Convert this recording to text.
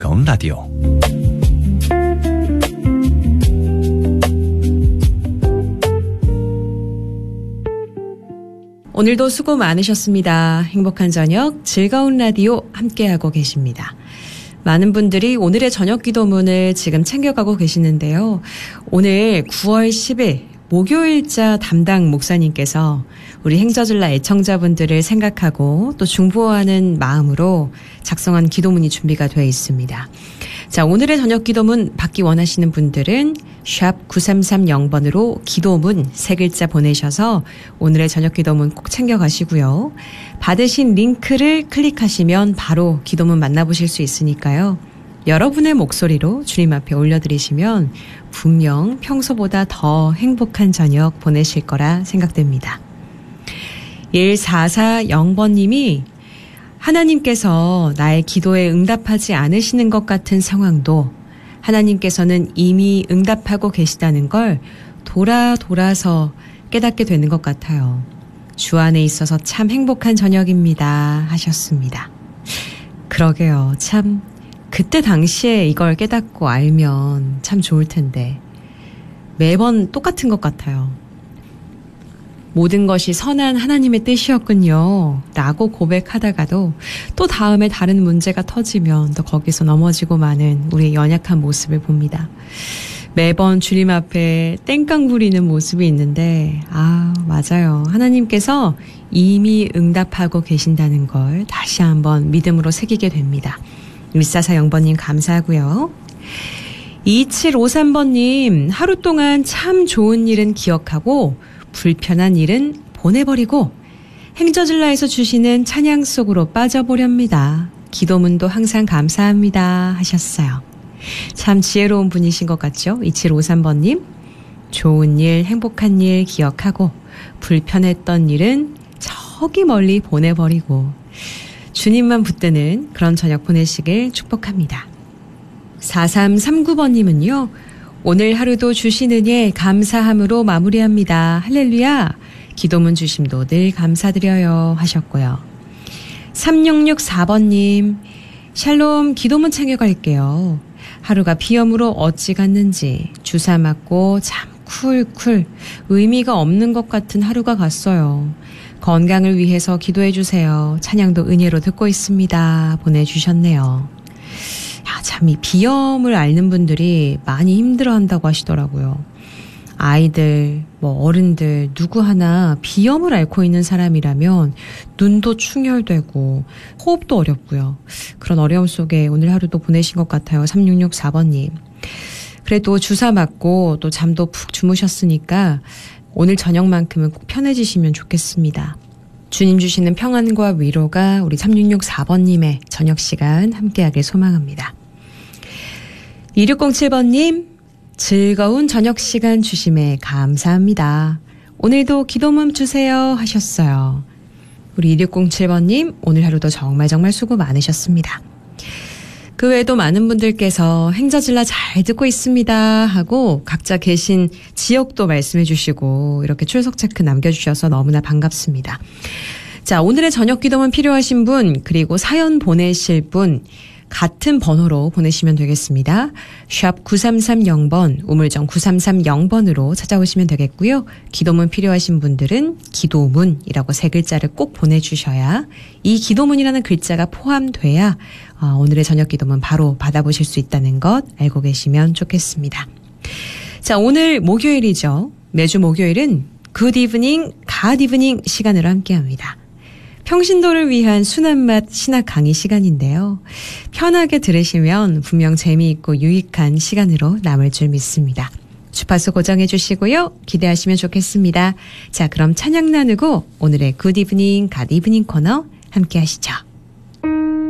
즐거운 라디오. 오늘도 수고 많으셨습니다. 행복한 저녁, 즐거운 라디오 함께하고 계십니다. 많은 분들이 오늘의 저녁 기도문을 지금 챙겨가고 계시는데요. 오늘 9월 10일 목요일자 담당 목사님께서 우리 행저질라 애청자분들을 생각하고 또 중보하는 마음으로 작성한 기도문이 준비가 되어 있습니다. 자, 오늘의 저녁 기도문 받기 원하시는 분들은 샵 9330번으로 기도문 3글자 보내셔서 오늘의 저녁 기도문 꼭 챙겨가시고요. 받으신 링크를 클릭하시면 바로 기도문 만나보실 수 있으니까요. 여러분의 목소리로 주님 앞에 올려드리시면 분명 평소보다 더 행복한 저녁 보내실 거라 생각됩니다. 1440번님이 하나님께서 나의 기도에 응답하지 않으시는 것 같은 상황도 하나님께서는 이미 응답하고 계시다는 걸 돌아서 깨닫게 되는 것 같아요. 주 안에 있어서 참 행복한 저녁입니다 하셨습니다. 그러게요. 참 그때 당시에 이걸 깨닫고 알면 참 좋을 텐데 매번 똑같은 것 같아요. 모든 것이 선한 하나님의 뜻이었군요 라고 고백하다가도 또 다음에 다른 문제가 터지면 또 거기서 넘어지고 마는 우리의 연약한 모습을 봅니다. 매번 주님 앞에 땡깡 부리는 모습이 있는데 맞아요. 하나님께서 이미 응답하고 계신다는 걸 다시 한번 믿음으로 새기게 됩니다. 1440번님 감사하고요. 2753번님 하루 동안 참 좋은 일은 기억하고 불편한 일은 보내버리고 행저질라에서 주시는 찬양 속으로 빠져보렵니다. 기도문도 항상 감사합니다 하셨어요. 참 지혜로운 분이신 것 같죠? 2753번님 좋은 일, 행복한 일 기억하고 불편했던 일은 저기 멀리 보내버리고 주님만 붙드는 그런 저녁 보내시길 축복합니다. 4339번님은요. 오늘 하루도 주신 은혜 감사함으로 마무리합니다. 할렐루야. 기도문 주심도 늘 감사드려요 하셨고요. 3664번님 샬롬 기도문 챙겨갈게요. 하루가 비염으로 어찌 갔는지 주사 맞고 참 쿨쿨 의미가 없는 것 같은 하루가 갔어요. 건강을 위해서 기도해 주세요. 찬양도 은혜로 듣고 있습니다. 보내주셨네요. 참 이 비염을 앓는 분들이 많이 힘들어한다고 하시더라고요. 아이들, 어른들 누구 하나 비염을 앓고 있는 사람이라면 눈도 충혈되고 호흡도 어렵고요. 그런 어려움 속에 오늘 하루도 보내신 것 같아요. 3664번님. 그래도 주사 맞고 또 잠도 푹 주무셨으니까 오늘 저녁만큼은 꼭 편해지시면 좋겠습니다. 주님 주시는 평안과 위로가 우리 3664번님의 저녁 시간 함께하길 소망합니다. 2607번님 즐거운 저녁 시간 주심에 감사합니다. 오늘도 기도문 주세요 하셨어요. 우리 2607번님 오늘 하루도 정말 수고 많으셨습니다. 그 외에도 많은 분들께서 행저질라 잘 듣고 있습니다 하고 각자 계신 지역도 말씀해 주시고 이렇게 출석 체크 남겨주셔서 너무나 반갑습니다. 자, 오늘의 저녁 기도문 필요하신 분 그리고 사연 보내실 분 같은 번호로 보내시면 되겠습니다. 샵 9330번, 우물정 9330번으로 찾아오시면 되겠고요. 기도문 필요하신 분들은 기도문이라고 3글자를 꼭 보내주셔야 이 기도문이라는 글자가 포함돼야 오늘의 저녁 기도문 바로 받아보실 수 있다는 것 알고 계시면 좋겠습니다. 자, 오늘 목요일이죠. 매주 목요일은 굿 이브닝, 갓 이브닝 시간으로 함께합니다. 평신도를 위한 순한맛 신학 강의 시간인데요. 편하게 들으시면 분명 재미있고 유익한 시간으로 남을 줄 믿습니다. 주파수 고정해 주시고요. 기대하시면 좋겠습니다. 자, 그럼 찬양 나누고 오늘의 굿 이브닝, 갓 이브닝 코너 함께 하시죠.